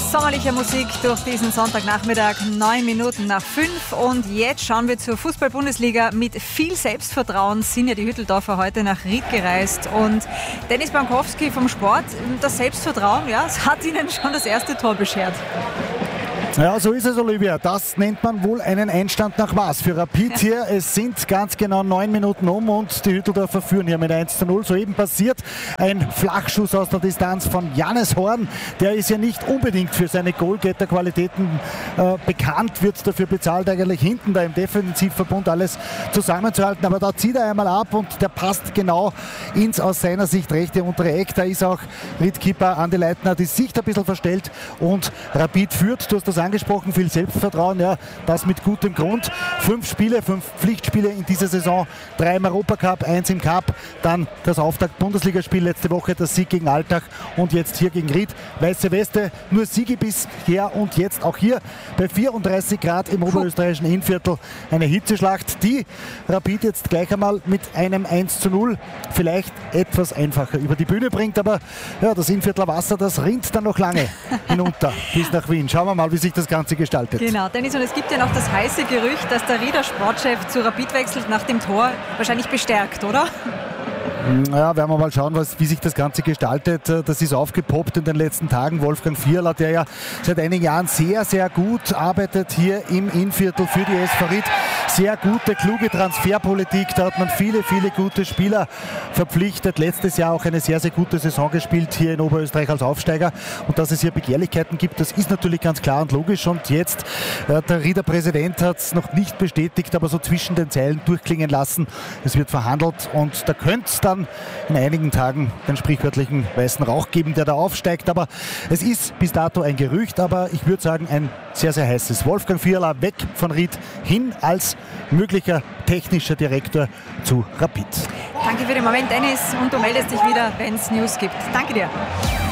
sommerlicher Musik durch diesen Sonntagnachmittag, 9 Minuten nach 5. Und jetzt schauen wir zur Fußball-Bundesliga. Mit viel Selbstvertrauen sind ja die Hütteldorfer heute nach Ried gereist. Und Dennis Bankowski vom Sport, das Selbstvertrauen, ja, das hat ihnen schon das erste Tor beschert. Ja, so ist es, Olivia. Das nennt man wohl einen Einstand nach Maß für Rapid hier. Es sind ganz genau 9 Minuten um und die Hütteldorfer führen hier mit 1:0. Soeben passiert ein Flachschuss aus der Distanz von Jannes Horn. Der ist ja nicht unbedingt für seine Goalgetter-Qualitäten bekannt, wird dafür bezahlt, eigentlich hinten da im Defensivverbund alles zusammenzuhalten. Aber da zieht er einmal ab und der passt genau ins aus seiner Sicht rechte untere Eck. Da ist auch Riedkeeper Andi Leitner die Sicht ein bisschen verstellt und Rapid führt. Du hast das angesprochen, viel Selbstvertrauen, ja, das mit gutem Grund. 5 Spiele, 5 Pflichtspiele in dieser Saison, 3 im Europacup, 1 im Cup, dann das Auftakt-Bundesligaspiel letzte Woche, das Sieg gegen Altach und jetzt hier gegen Ried. Weiße Weste, nur Siege bisher und jetzt auch hier bei 34 Grad im oberösterreichischen Innviertel eine Hitzeschlacht, die Rapid jetzt gleich einmal mit einem 1:0 vielleicht etwas einfacher über die Bühne bringt, aber ja, das Innviertler Wasser, das rinnt dann noch lange hinunter bis nach Wien. Schauen wir mal, wie sich das Ganze gestaltet. Genau, Dennis, und es gibt ja noch das heiße Gerücht, dass der Rieder Sportchef zu Rapid wechselt nach dem Tor. Wahrscheinlich bestärkt, oder? Ja, werden wir mal schauen, wie sich das Ganze gestaltet. Das ist aufgepoppt in den letzten Tagen. Wolfgang Vierler, der ja seit einigen Jahren sehr, sehr gut arbeitet hier im Innviertel für die SV Ried. Sehr gute, kluge Transferpolitik. Da hat man viele, viele gute Spieler verpflichtet. Letztes Jahr auch eine sehr, sehr gute Saison gespielt hier in Oberösterreich als Aufsteiger. Und dass es hier Begehrlichkeiten gibt, das ist natürlich ganz klar und logisch. Und jetzt, der Rieder Präsident hat es noch nicht bestätigt, aber so zwischen den Zeilen durchklingen lassen. Es wird verhandelt und da könnte es dann in einigen Tagen den sprichwörtlichen weißen Rauch geben, der da aufsteigt. Aber es ist bis dato ein Gerücht, aber ich würde sagen, ein sehr, sehr heißes. Wolfgang Vierler weg von Ried hin als möglicher technischer Direktor zu Rapid. Danke für den Moment, Dennis, und du meldest dich wieder, wenn es News gibt. Danke dir.